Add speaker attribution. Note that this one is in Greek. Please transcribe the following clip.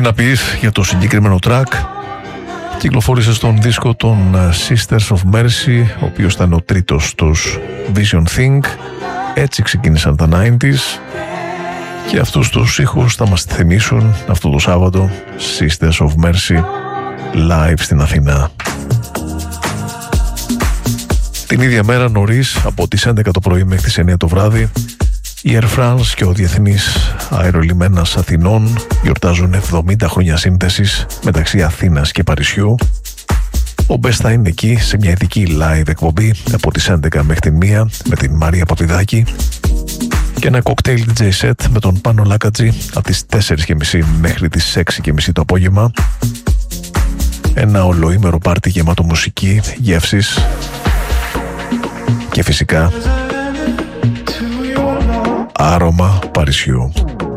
Speaker 1: να πεις για το συγκεκριμένο track? Κυκλοφόρησε στον δίσκο των Sisters of Mercy, ο οποίος ήταν ο τρίτος τους Vision Think. Έτσι ξεκίνησαν τα 90s και αυτούς τους ήχους θα μας θυμίσουν αυτό το Σάββατο Sisters of Mercy live στην Αθήνα. Την ίδια μέρα νωρίς, από τις 11 το πρωί μέχρι τις 9 το βράδυ, η Air France και ο Διεθνής Αερολιμένας Αθηνών γιορτάζουν 70 χρόνια σύνθεσης μεταξύ Αθήνας και Παρισιού. Ο Μπες θα είναι εκεί σε μια ειδική live εκπομπή από τις 11 μέχρι την 1 με την Μαρία Παπιδάκη και ένα cocktail DJ set με τον Πάνο Λάκατζη από τις 4.30 μέχρι τις 6.30 το απόγευμα. Ένα ολοήμερο πάρτι γεμάτο μουσική, γεύσεις και φυσικά άρωμα Παρισιού.